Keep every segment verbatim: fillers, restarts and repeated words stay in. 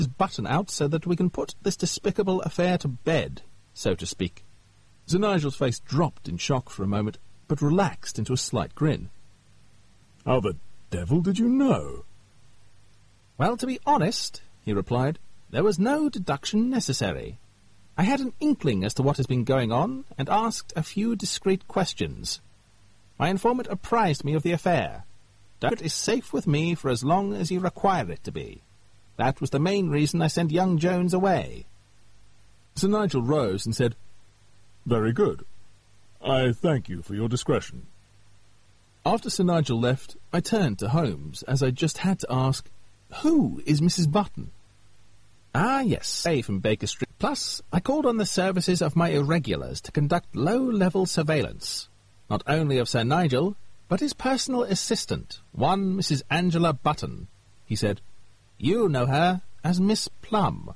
Button out so that we can put this despicable affair to bed, so to speak. Sir Nigel's face dropped in shock for a moment, but relaxed into a slight grin. How the devil did you know? Well, to be honest, he replied, there was no deduction necessary. I had an inkling as to what has been going on, and asked a few discreet questions. My informant apprised me of the affair. It is safe with me for as long as you require it to be. That was the main reason I sent young Jones away. Sir Nigel rose and said, Very good. I thank you for your discretion. After Sir Nigel left, I turned to Holmes, as I just had to ask, Who is Missus Button? Ah, yes, say from Baker Street. Plus, I called on the services of my irregulars to conduct low-level surveillance, not only of Sir Nigel, but his personal assistant, one Missus Angela Button, he said. You know her as Miss Plum.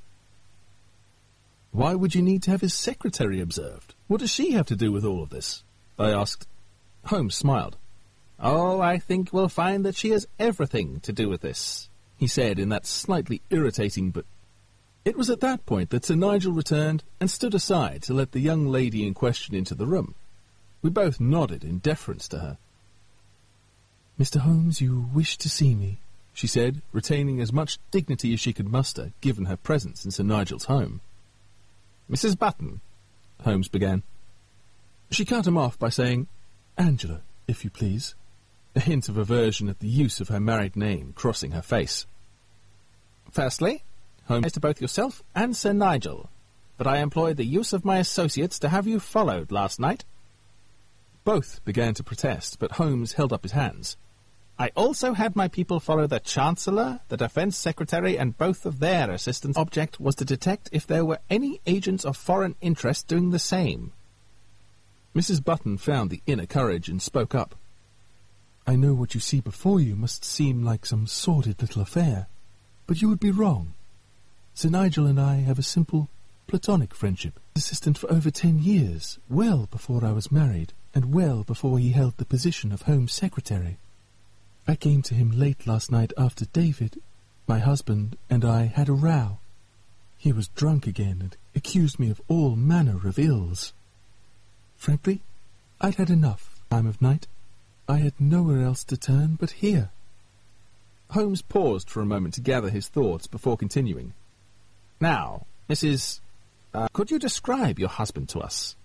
Why would you need to have his secretary observed? What does she have to do with all of this? I asked. Holmes smiled. Oh, I think we'll find that she has everything to do with this, he said in that slightly irritating but... It was at that point that Sir Nigel returned and stood aside to let the young lady in question into the room. We both nodded in deference to her. Mister Holmes, you wish to see me, she said, retaining as much dignity as she could muster, given her presence in Sir Nigel's home. Missus Button, Holmes began. She cut him off by saying, Angela, if you please, a hint of aversion at the use of her married name crossing her face. Firstly, Holmes, to both yourself and Sir Nigel, but I employed the use of my associates to have you followed last night. Both began to protest, but Holmes held up his hands. I also had my people follow the Chancellor, the Defence Secretary, and both of their assistants. Object was to detect if there were any agents of foreign interest doing the same. Missus Button found the inner courage and spoke up. I know what you see before you must seem like some sordid little affair, but you would be wrong. Sir Nigel and I have a simple, platonic friendship. Assistant for over ten years, well before I was married, and well before he held the position of Home Secretary. I came to him late last night after David, my husband, and I had a row. He was drunk again and accused me of all manner of ills. Frankly, I'd had enough time of night. I had nowhere else to turn but here. Holmes paused for a moment to gather his thoughts before continuing. Now, Missus Uh, could you describe your husband to us?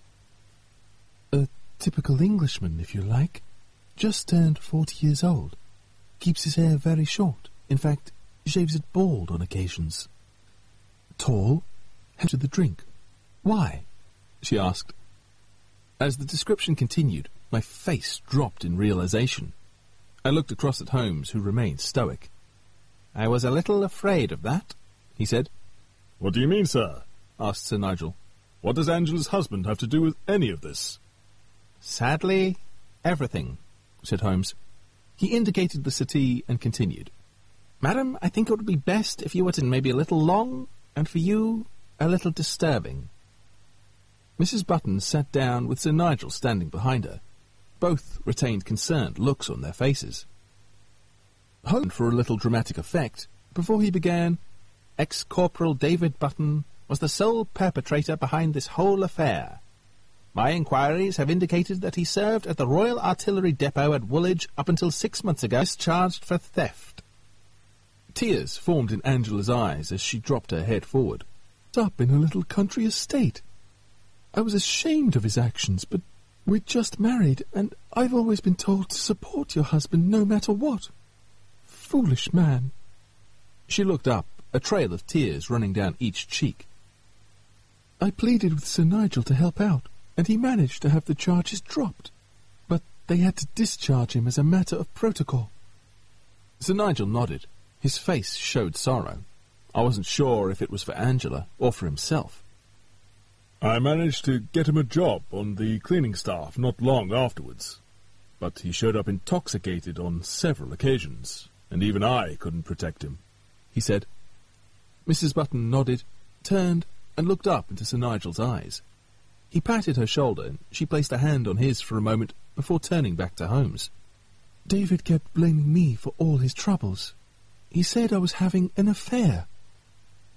A typical Englishman, if you like. Just turned forty years old. Keeps his hair very short. In fact, shaves it bald on occasions. Tall, head to the drink. Why? She asked. As the description continued, my face dropped in realization. I looked across at Holmes, who remained stoic. I was a little afraid of that, he said. What do you mean, sir? Asked Sir Nigel. What does Angela's husband have to do with any of this? Sadly, everything, said Holmes. He indicated the settee and continued. Madam, I think it would be best if you were to maybe a little long, and for you, a little disturbing. Missus Button sat down with Sir Nigel standing behind her. Both retained concerned looks on their faces. Holmes, for a little dramatic effect, before he began, Ex-Corporal David Button was the sole perpetrator behind this whole affair. My inquiries have indicated that he served at the Royal Artillery Depot at Woolwich up until six months ago, discharged for theft. Tears formed in Angela's eyes as she dropped her head forward. Up in a little country estate. I was ashamed of his actions, but we'd just married, and I've always been told to support your husband no matter what. Foolish man. She looked up, a trail of tears running down each cheek. I pleaded with Sir Nigel to help out, and he managed to have the charges dropped. But they had to discharge him as a matter of protocol. Sir Nigel nodded. His face showed sorrow. I wasn't sure if it was for Angela or for himself. I managed to get him a job on the cleaning staff not long afterwards. But he showed up intoxicated on several occasions, and even I couldn't protect him, he said. Missus Button nodded, turned, and looked up into Sir Nigel's eyes. He patted her shoulder, and she placed a hand on his for a moment before turning back to Holmes. David kept blaming me for all his troubles. He said I was having an affair.